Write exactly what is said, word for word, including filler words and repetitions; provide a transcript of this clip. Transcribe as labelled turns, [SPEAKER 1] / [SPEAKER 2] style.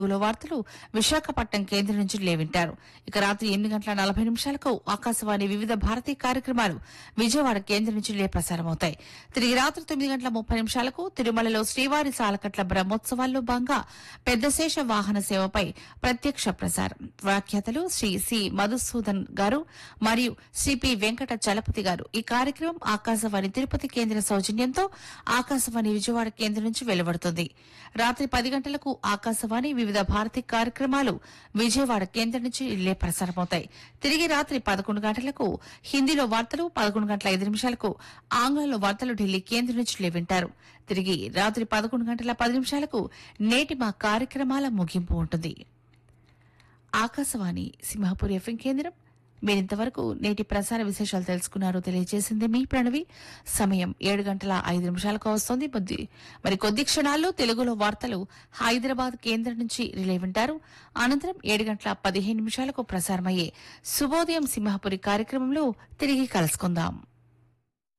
[SPEAKER 1] తెలుగులో వార్తలు విశాఖపట్నం కేంద్రం నుంచి లేవింటారు. ఇక రాత్రి ఎనిమిది గంటల నలభై నిమిషాలకు ఆకాశవాణి వివిధ భారతీయ కార్యక్రమాలు విజయవాడ కేంద్రం నుంచి లే ప్రసారమవుతాయి. తిరిగి రాత్రి తొమ్మిది గంటల ముప్పై నిమిషాలకు తిరుమలలో శ్రీవారి సాలకట్ల బ్రహ్మోత్సవాల్లో భాగంగా పెద్దశేష వాహన సేవపై ప్రత్యక్ష ప్రసారం. వ్యాఖ్యాతలు శ్రీ సి మధుసూదన్ గారు మరియు శ్రీ పి వెంకట చలపతి గారు. ఈ కార్యక్రమం ఆకాశవాణి తిరుపతి కేంద్ర సౌజన్యంతో ఆకాశవాణి విజయవాడ కేంద్రం నుంచి వెలువడుతుంది. రాత్రి పది గంటలకు ఆకాశవాణి వివిధ భారతీయ కార్యక్రమాలు విజయవాడ కేంద్రం నుంచి ఇల్లే ప్రసారమవుతాయి. తిరిగి రాత్రి పదకొండు గంటలకు హిందీలో వార్తలు, పదకొండు గంటల ఐదు నిమిషాలకు ఆంగ్లంలో వార్తలు ఢిల్లీ కేంద్రం నుంచి వింటారు. తిరిగి రాత్రి పదకొండు గంటల పది నిమిషాలకు నేటి మా కార్యక్రమాల ముగింపు ఉంటుంది. ఆకాశవాణి సింహాపూర్ ఎఫ్ఎం కేంద్రం. మీరింతవరకు నేటి ప్రసార విశేషాలు తెలుసుకున్నారు. తెలియజేసింది మీ ప్రణవి. సమయం ఏడు గంటల ఐదు నిమిషాలకు వస్తోంది. కొద్ది మరి కొద్ది క్షణాల్లో తెలుగులో వార్తలు హైదరాబాద్ కేంద్రం నుంచి రిలే వింటారు. అనంతరం ఏడు గంటల పదిహేను నిమిషాలకు ప్రసారమయ్యే శుభోదయం సింహాపురి కార్యక్రమంలో తిరిగి కలుసుకుందాం.